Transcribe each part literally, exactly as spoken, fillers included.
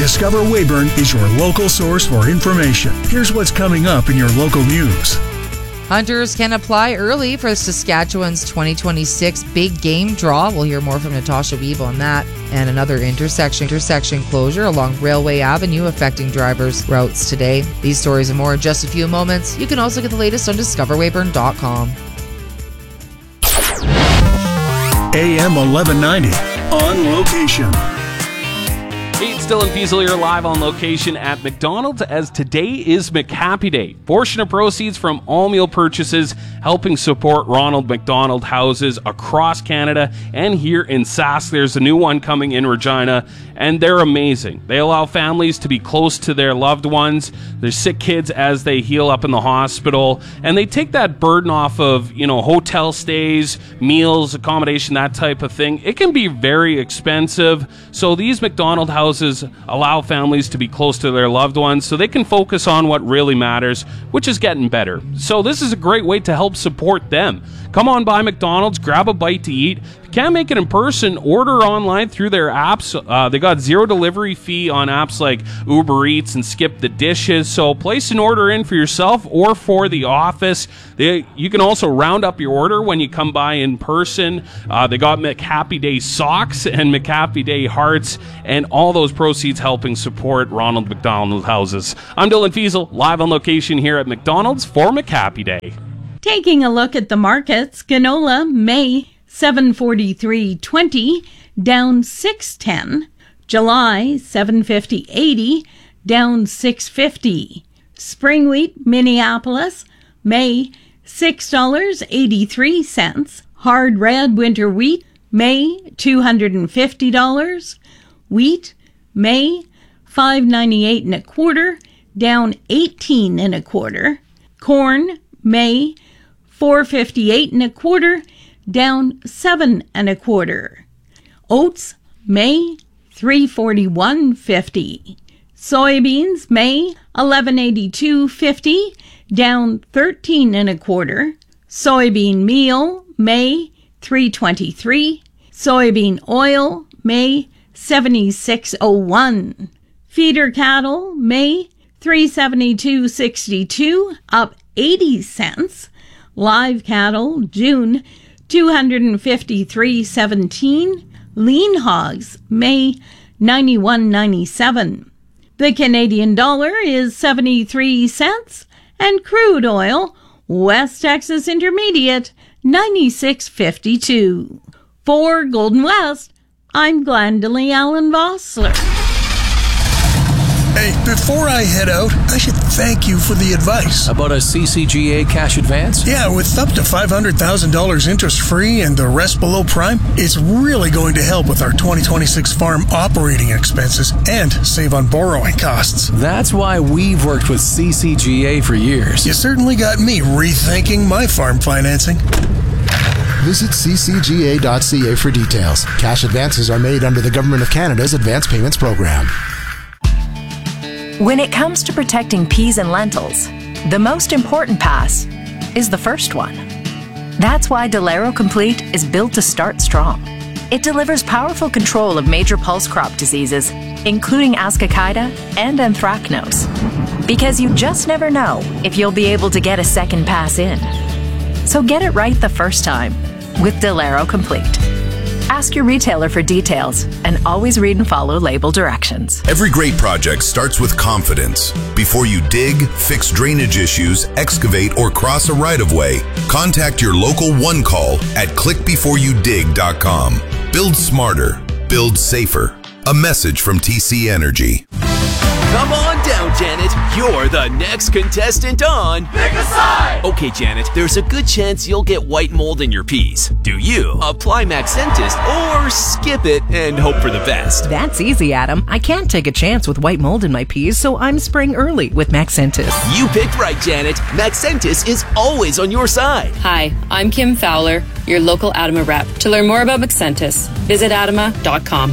Discover Weyburn is your local source for information. Here's what's coming up in your local news. Hunters can apply early for Saskatchewan's twenty twenty-six Big Game Draw. We'll hear more from Natasha Weeb on that. And another intersection intersection closure along Railway Avenue affecting drivers' routes today. These stories and more in just a few moments. You can also get the latest on discover weyburn dot com. A M eleven ninety, on location. Hey, it's Dylan Fiesel here, live on location at McDonald's, as today is McHappy Day. Portion of proceeds from all meal purchases helping support Ronald McDonald houses across Canada and here in Sask. There's a new one coming in Regina, and they're amazing. They allow families to be close to their loved ones, their sick kids as they heal up in the hospital, and they take that burden off of, you know, hotel stays, meals, accommodation, that type of thing. It can be very expensive, so these McDonald houses allow families to be close to their loved ones so they can focus on what really matters, which is getting better. So this is a great way to help support them. Come on by McDonald's, grab a bite to eat. If you can't make it in person, order online through their apps. Uh, they got zero delivery fee on apps like Uber Eats and Skip the Dishes. So place an order in for yourself or for the office. They, you can also round up your order when you come by in person. Uh, they got McHappy Day socks and McHappy Day hearts, and all those proceeds helping support Ronald McDonald houses. I'm Dylan Fiesel, live on location here at McDonald's for McHappy Day. Taking a look at the markets, canola, May, seven forty-three twenty, down six ten. July, seven fifty eighty, down six fifty. Spring wheat, Minneapolis, May, six dollars and eighty-three cents. Hard red winter wheat, May, two hundred fifty dollars. Wheat, May, five ninety-eight and a quarter, down eighteen and a quarter. Corn, May, four fifty-eight and a quarter, down seven and a quarter. Oats, May, three forty-one fifty. Soybeans, May, eleven eighty-two fifty, down thirteen and a quarter. Soybean meal, May, three twenty-three. Soybean oil, May, seventy-six oh one. Feeder cattle, May, three seventy-two sixty-two, up eighty cents. Live cattle, June, two fifty-three seventeen. Lean hogs, May, ninety-one ninety-seven. The Canadian dollar is seventy-three cents, and crude oil, West Texas Intermediate, ninety-six fifty-two. For Golden West, I'm Glendalee Allen Vossler. Hey, before I head out, I should thank you for the advice. About a C C G A cash advance? Yeah, with up to five hundred thousand dollars interest-free and the rest below prime, it's really going to help with our twenty twenty-six farm operating expenses and save on borrowing costs. That's why we've worked with C C G A for years. You certainly got me rethinking my farm financing. Visit c c g a dot c a for details. Cash advances are made under the Government of Canada's Advance Payments Program. When it comes to protecting peas and lentils, the most important pass is the first one. That's why Delero Complete is built to start strong. It delivers powerful control of major pulse crop diseases, including Ascochyta and Anthracnose, because you just never know if you'll be able to get a second pass in. So get it right the first time with Delero Complete. Ask your retailer for details and always read and follow label directions. Every great project starts with confidence. Before you dig, fix drainage issues, excavate, or cross a right-of-way, contact your local One Call at click before you dig dot com. Build smarter. Build safer. A message from T C Energy. Come on down, Janet. You're the next contestant on Pick a Side! Okay, Janet, there's a good chance you'll get white mold in your peas. Do you apply Maxentis or skip it and hope for the best? That's easy, Adam. I can't take a chance with white mold in my peas, so I'm spraying early with Maxentis. You picked right, Janet. Maxentis is always on your side. Hi, I'm Kim Fowler, your local Adama rep. To learn more about Maxentis, visit adama dot com.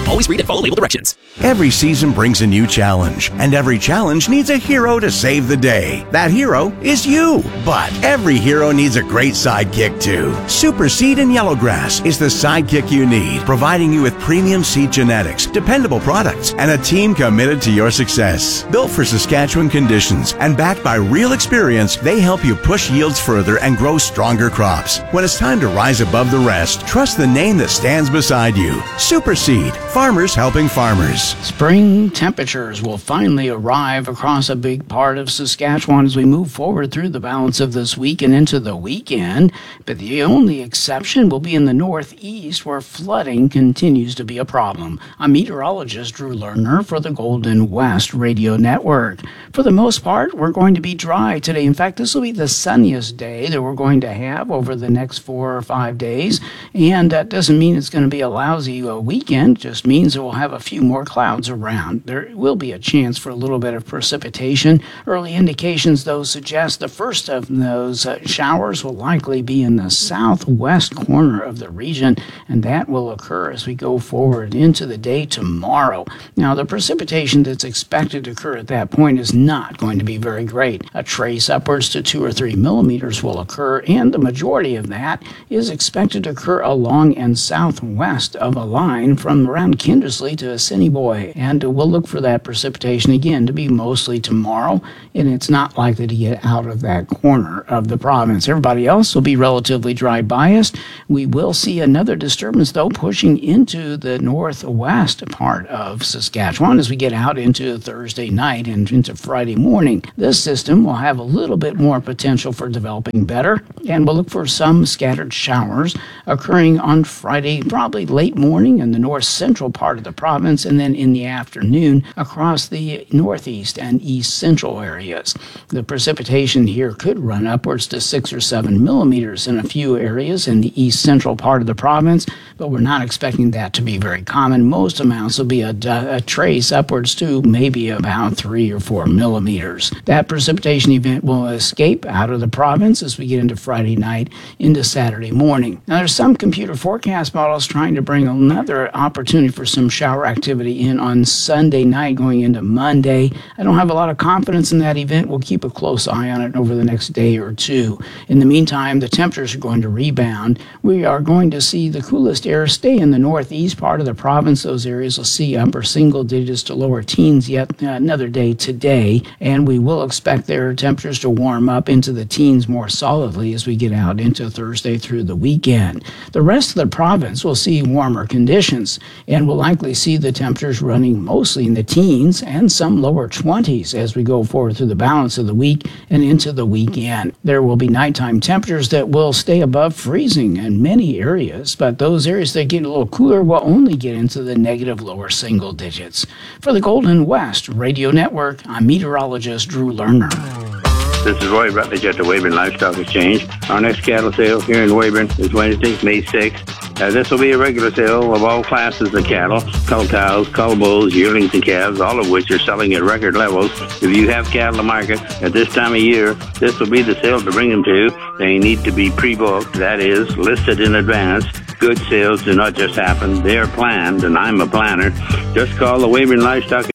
Always read and follow label directions. Every season brings a new challenge, and every challenge needs a hero to save the day. That hero is you. But every hero needs a great sidekick too. Super Seed and Yellowgrass is the sidekick you need, providing you with premium seed genetics, dependable products, and a team committed to your success. Built for Saskatchewan conditions and backed by real experience, they help you push yields further and grow stronger crops. When it's time to rise above the rest, trust the name that stands beside you. Super Seed, farmers helping farmers. Spring temperatures will finally arrive across a big part of Saskatchewan as we move forward through the balance of this week and into the weekend. But the only exception will be in the northeast, where flooding continues to be a problem. I'm meteorologist Drew Lerner for the Golden West Radio Network. For the most part, we're going to be dry today. In fact, this will be the sunniest day that we're going to have over the next four or five days. And that doesn't mean it's going to be a lousy uh, weekend. It just means that we'll have a few more clouds around. There will be a chance for a little bit of precipitation. Early indications, though, suggest the first of those uh, showers will likely be in the southwest corner of the region, and that will occur as we go forward into the day tomorrow. Now, the precipitation that's expected to occur at that point is not going to be very great. A trace upwards to two or three millimeters will occur, and the majority of that is expected to occur along and southwest of a line from around Kindersley to Assiniboia, and we'll look for that precipitation again to be mostly tomorrow, and it's not likely to get out of that corner of the province. Everybody else will be relatively dry biased. We will see another disturbance, though, pushing into the northwest part of Saskatchewan as we get out into Thursday night and into Friday morning. This system will have a little bit more potential for developing better, and we'll look for some scattered showers occurring on Friday, probably late morning in the north central part of the province, and then in the afternoon across the northeast and east central areas. The precipitation here could run upwards to six or seven millimeters in a few areas in the east central part of the province, but we're not expecting that to be very common. Most amounts will be a, a trace upwards to maybe about three or four millimeters. That precipitation event will escape out of the province as we get into Friday night into Saturday morning. Now, there's some computer forecast models trying to bring another opportunity for some shower activity in on Sunday night going into Monday. I don't have a lot of confidence in that event. We'll keep a close eye on it over the next day or two. In the meantime, the temperatures are going to rebound. We are going to see the coolest air stay in the northeast part of the province. Those areas will see upper single digits to lower teens yet another day today, and we will expect their temperatures to warm up into the teens more solidly as we get out into Thursday through the weekend. The rest of the province will see warmer conditions, and we'll likely see the temperatures running mostly in the teens and some lower twenties as we go forward through the balance of the week and into the weekend. There will be nighttime temperatures that will stay above freezing in many areas, but those areas that get a little cooler will only get into the negative lower single digits. For the Golden West Radio Network, I'm meteorologist Drew Lerner. This is Roy Rutledge at the Weyburn Livestock Exchange. Our next cattle sale here in Weyburn is Wednesday, May sixth. Uh, this will be a regular sale of all classes of cattle, cull cows, cull bulls, yearlings, and calves, all of which are selling at record levels. If you have cattle to market at this time of year, this will be the sale to bring them to. They need to be pre-booked, that is, listed in advance. Good sales do not just happen. They are planned, and I'm a planner. Just call the Weyburn Livestock.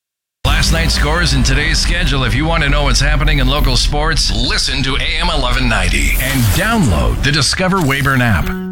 Last night's scores and today's schedule. If you want to know what's happening in local sports, listen to A M eleven ninety and download the Discover Weyburn app.